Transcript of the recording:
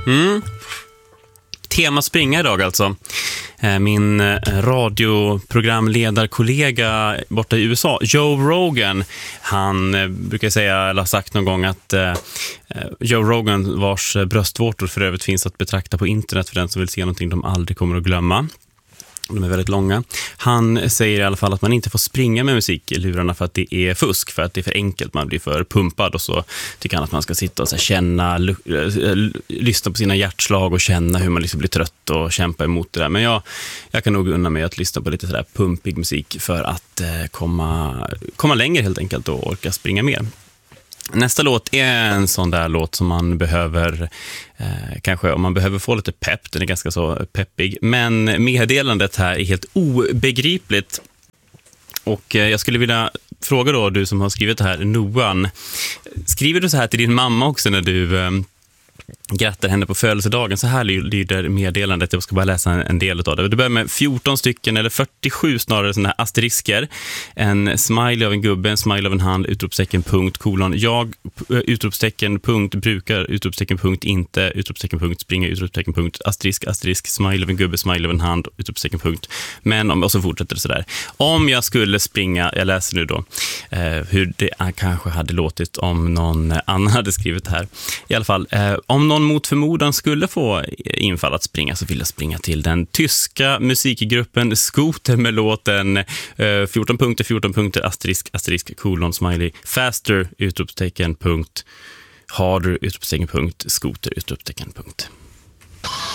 Tema springa idag alltså. Min radioprogramledarkollega borta i USA, Joe Rogan, han brukar säga, eller har sagt någon gång att Joe Rogan, vars bröstvårtor för övrigt finns att betrakta på internet för den som vill se någonting de aldrig kommer att glömma. De är väldigt långa. Han säger i alla fall att man inte får springa med musik i lurarna för att det är fusk, för att det är för enkelt, man blir för pumpad, och så tycker han att man ska sitta och så här känna, lyssna på sina hjärtslag och känna hur man liksom blir trött och kämpa emot det där. Men jag kan nog unna mig att lyssna på lite sådär pumpig musik för att komma längre helt enkelt och orka springa mer. Nästa låt är en sån där låt som man behöver, kanske om man behöver få lite pepp, den är ganska så peppig, men meddelandet här är helt obegripligt. Och jag skulle vilja fråga då, du som har skrivit det här, Noan, skriver du så här till din mamma också när du grattar henne på födelsedagen? Så här lyder meddelandet. Jag ska bara läsa en del av det. Det börjar med 14 stycken, eller 47 snarare, sådana här asterisker. En smiley av en gubbe, en smiley av en hand, utropstecken, punkt, kolon, jag, utropstecken, punkt, brukar, utropstecken, punkt, inte, utropstecken, punkt, springa, utropstecken, punkt, asterisk, smiley av en gubbe, smiley av en hand, utropstecken, punkt. Men och så fortsätter det sådär. Om jag skulle springa, jag läser nu då hur det kanske hade låtit om någon annan hade skrivit det här. I alla fall, om någon mot förmodan skulle få infall att springa, så vill jag springa till den tyska musikgruppen Scooter med låten 14 punkter, asterisk, kolon, smiley, faster, utropstecken, punkt, harder, utropstecken, punkt, Scooter, utropstecken, punkt.